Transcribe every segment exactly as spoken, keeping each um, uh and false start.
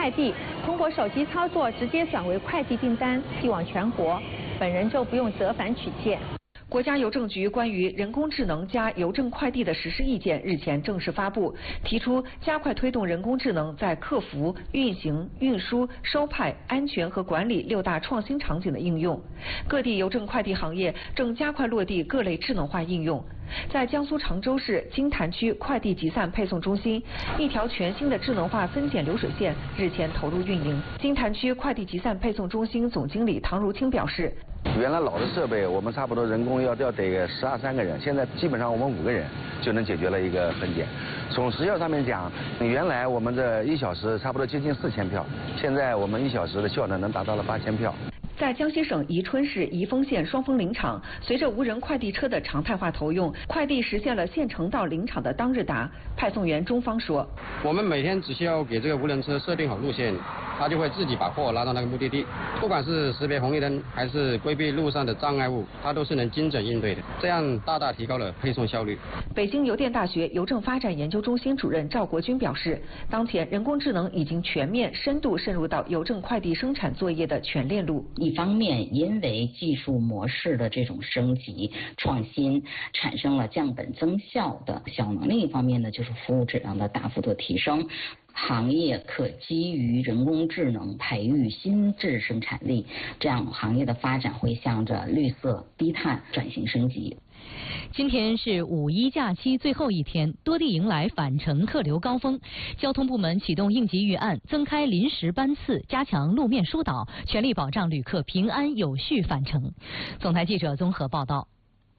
快递，通过手机操作直接转为快递订单，寄往全国，本人就不用折返取件。 国家邮政局关于人工智能加邮政快递的实施意见日前正式发布，提出加快推动人工智能在客服、运行、运输、收派、安全和管理六大创新场景的应用。各地邮政快递行业正加快落地各类智能化应用。在江苏常州市金坛区快递集散配送中心，一条全新的智能化分拣流水线日前投入运营。金坛区快递集散配送中心总经理唐如清表示， 原来老的设备，我们差不多人工要要得十二三个人，现在基本上我们五个人就能解决了一个分拣。从时效上面讲，原来我们这一小时差不多接近四千票，现在我们一小时的效能能达到了八千票。 在江西省宜春市宜丰县双峰林场，随着无人快递车的常态化投用，快递实现了县城到林场的当日达。派送员钟方说：“ 我们每天只需要给这个无人车设定好路线，它就会自己把货拉到那个目的地。不管是识别红绿灯，还是规避路上的障碍物，它都是能精准应对的，这样大大提高了配送效率。” 北京邮电大学邮政发展研究中心主任赵国军表示，当前人工智能已经全面深度渗入到邮政快递生产作业的全链路。 一方面，因为技术模式的这种升级创新，产生了降本增效的效能；另一方面呢，就是服务质量的大幅度提升。行业可基于人工智能培育新质生产力，这样行业的发展会向着绿色低碳转型升级。 今天是五一假期最后一天，多地迎来返程客流高峰。交通部门启动应急预案，增开临时班次，加强路面疏导，全力保障旅客平安有序返程。总台记者综合报道。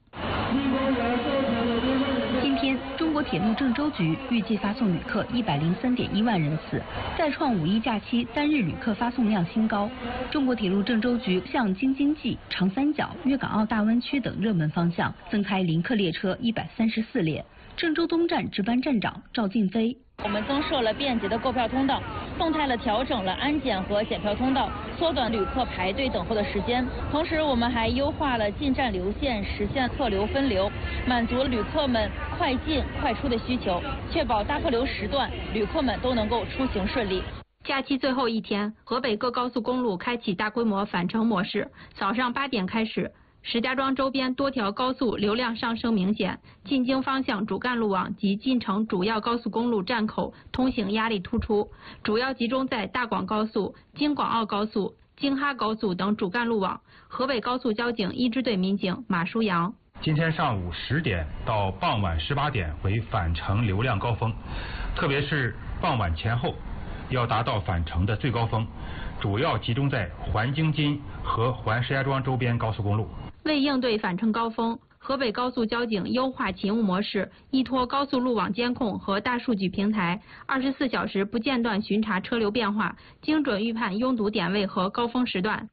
今天，中国铁路郑州局预计发送旅客一百零三点一万人次，再创五一假期单日旅客发送量新高。中国铁路郑州局向京津冀、长三角、粤港澳大湾区等热门方向增开临客列车一百三十四列。郑州东站值班站长赵静飞。 我们增设了便捷的购票通道，动态地调整了安检和检票通道，缩短旅客排队等候的时间。同时，我们还优化了进站流线，实现客流分流，满足了旅客们快进快出的需求，确保大客流时段旅客们都能够出行顺利。 假期最后一天，河北各高速公路开启大规模返程模式，早上八点开始。石家庄周边多条高速流量上升明显，进京方向主干路网及进城主要高速公路站口通行压力突出，主要集中在大广高速、京广澳高速、京哈高速等主干路网。河北高速交警一支队民警马书阳： 今天上午十点到傍晚十八点为返程流量高峰，特别是傍晚前后要达到返程的最高峰，主要集中在环京津和环石家庄周边高速公路。 为应对返程高峰，河北高速交警优化勤务模式，依托高速路网监控和大数据平台，二十四小时不间断巡查车流变化，精准预判拥堵点位和高峰时段。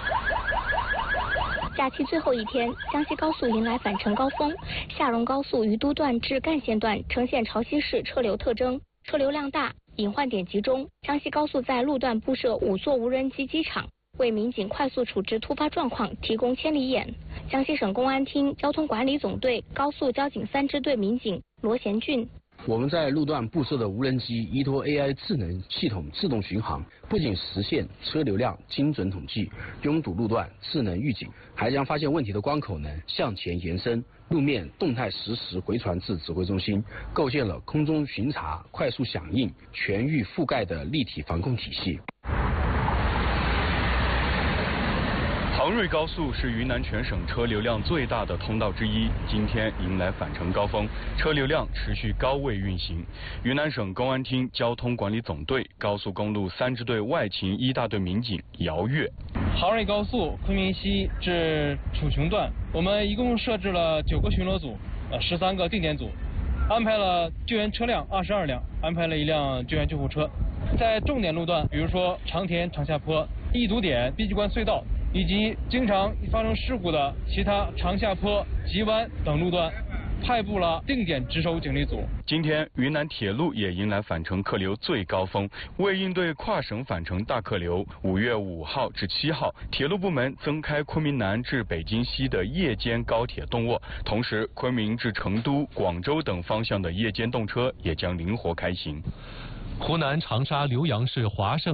假期最后一天，江西高速迎来返程高峰，下荣高速于都段至干线段呈现潮汐式车流特征，车流量大，隐患点集中。江西高速在路段布设五座无人机机场，为民警快速处置突发状况提供千里眼。江西省公安厅交通管理总队高速交警三支队民警罗贤俊： 我们在路段布设的无人机依托 A I 智能系统自动巡航，不仅实现车流量精准统计、拥堵路段智能预警，还将发现问题的关口呢向前延伸，路面动态实时回传至指挥中心，构建了空中巡查、快速响应、全域覆盖的立体防控体系。 杭瑞高速是云南全省车流量最大的通道之一，今天迎来返程高峰，车流量持续高位运行。云南省公安厅交通管理总队高速公路三支队外勤一大队民警姚月： 杭瑞高速昆明西至楚琼段，我们一共设置了九个巡逻组，呃，十三个定点组，安排了救援车辆二十二辆，安排了一辆救援救护车。在重点路段，比如说长田长下坡、易堵点、碧鸡关隧道，以及经常发生事故的其他长下坡、急弯等路段，派布了定点值守警力组。 今天，云南铁路也迎来返程客流最高峰。为应对跨省返程大客流，五月五号至七号，铁路部门增开昆明南至北京西的夜间高铁动卧，同时，昆明至成都、广州等方向的夜间动车也将灵活开行。 湖南长沙浏阳市华盛